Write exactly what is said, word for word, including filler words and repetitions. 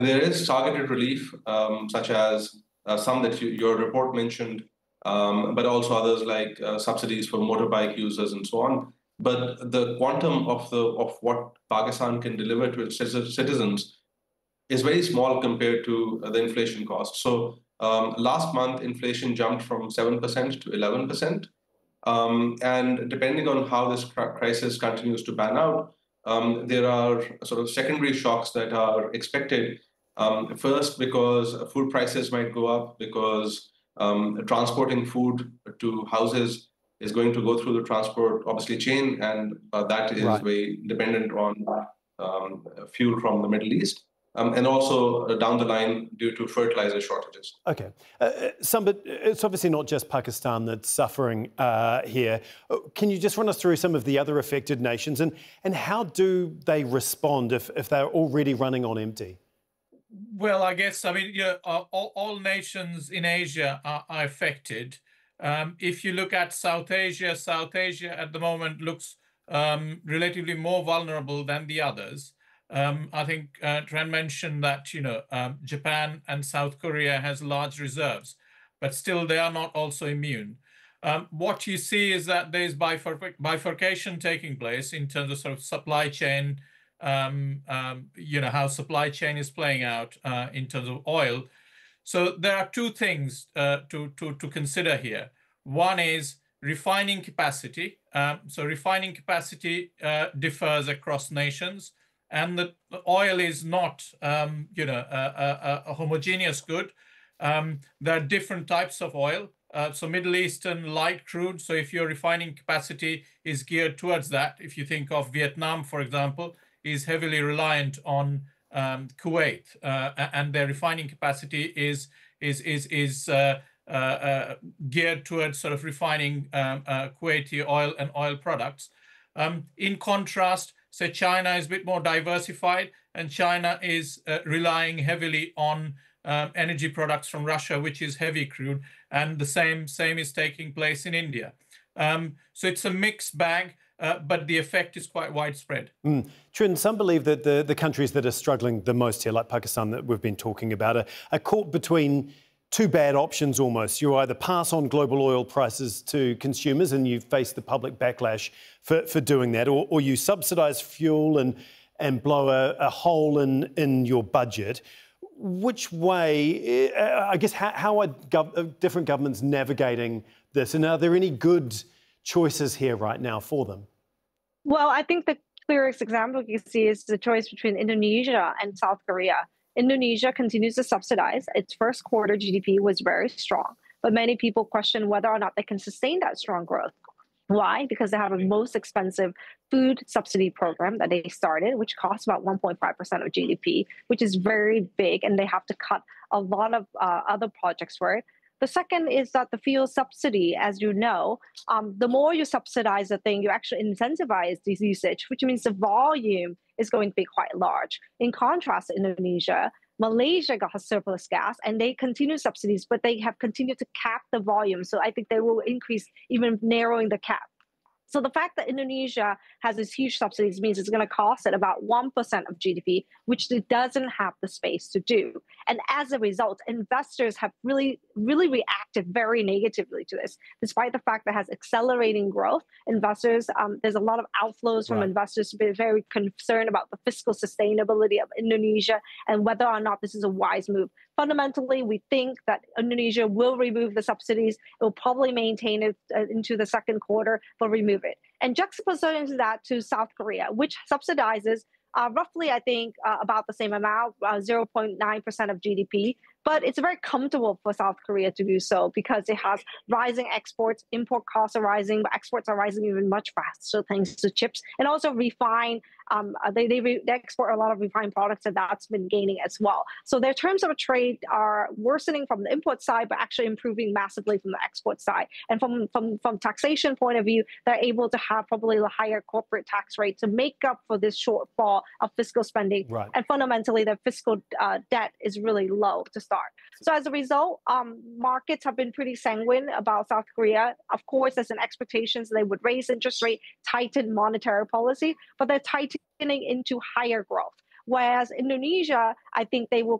there is targeted relief, um, such as uh, some that you, your report mentioned, um, but also others like uh, subsidies for motorbike users and so on. But the quantum of the of what Pakistan can deliver to its citizens is very small compared to the inflation cost. So um, last month, inflation jumped from seven percent to eleven percent. Um, and depending on how this crisis continues to pan out, um, there are sort of secondary shocks that are expected. Um, first, because food prices might go up, because um, transporting food to houses is going to go through the transport, obviously, chain, and uh, that is Right. very dependent on um, fuel from the Middle East. Um, and also uh, down the line due to fertilizer shortages. Okay. Uh, Sambat, it's obviously not just Pakistan that's suffering uh, here. Can you just run us through some of the other affected nations and, and how do they respond if, if they're already running on empty? Well, I guess, I mean, you know, all, all nations in Asia are, are affected. Um, if you look at South Asia, South Asia at the moment looks um, relatively more vulnerable than the others. Um, I think uh, Trent mentioned that, you know, um, Japan and South Korea has large reserves, but still they are not also immune. Um, what you see is that there's bifurc bifurcation taking place in terms of sort of supply chain, um, um, you know, how supply chain is playing out uh, in terms of oil. So there are two things uh, to, to, to consider here. One is refining capacity. Um, so refining capacity uh, differs across nations. And the oil is not, um, you know, a, a, a homogeneous good. Um, there are different types of oil. Uh, so Middle Eastern light crude. So if your refining capacity is geared towards that, if you think of Vietnam, for example, is heavily reliant on um, Kuwait, uh, and their refining capacity is is is is uh, uh, uh, geared towards sort of refining um, uh, Kuwaiti oil and oil products. Um, in contrast, so China is a bit more diversified, and China is uh, relying heavily on um, energy products from Russia, which is heavy crude, and the same same is taking place in India. Um, so it's a mixed bag, uh, but the effect is quite widespread. Mm. Trin, some believe that the, the countries that are struggling the most here, like Pakistan that we've been talking about, are, are caught between two bad options almost. You either pass on global oil prices to consumers and you face the public backlash for, for doing that, or, or you subsidise fuel and, and blow a, a hole in, in your budget. Which way, I guess, how, how are gov- different governments navigating this? And are there any good choices here right now for them? Well, I think the clearest example you see is the choice between Indonesia and South Korea. Indonesia continues to subsidize. Its first quarter G D P was very strong, but many people question whether or not they can sustain that strong growth. Why? Because they have the most expensive food subsidy program that they started, which costs about one point five percent of G D P, which is very big, and they have to cut a lot of uh, other projects for it. The second is that the fuel subsidy, as you know, um, the more you subsidize the thing, you actually incentivize this usage, which means the volume is going to be quite large. In contrast to Indonesia, Malaysia got a surplus gas and they continue subsidies, but they have continued to cap the volume. So I think they will increase, even narrowing the cap. So the fact that Indonesia has these huge subsidies means it's going to cost it about one percent of G D P, which it doesn't have the space to do. And as a result, investors have really, really reacted very negatively to this. Despite the fact that it has accelerating growth, investors, um, there's a lot of outflows from right. investors being very concerned about the fiscal sustainability of Indonesia and whether or not this is a wise move. Fundamentally, we think that Indonesia will remove the subsidies. It will probably maintain it uh, into the second quarter, but remove it. And juxtaposing that to South Korea, which subsidizes uh, roughly, I think, uh, about the same amount, uh, zero point nine percent of G D P. But it's very comfortable for South Korea to do so because it has rising exports, import costs are rising, but exports are rising even much faster thanks to chips. And also refine, um, they, they, re, they export a lot of refined products, and that's been gaining as well. So their terms of trade are worsening from the import side, but actually improving massively from the export side. And from, from, from taxation point of view, they're able to have probably a higher corporate tax rate to make up for this shortfall of fiscal spending. Right. And fundamentally, their fiscal uh, debt is really low to start. So as a result, um, markets have been pretty sanguine about South Korea. Of course, there's an expectation they would raise interest rate, tighten monetary policy, but they're tightening into higher growth, Whereas Indonesia, I think they will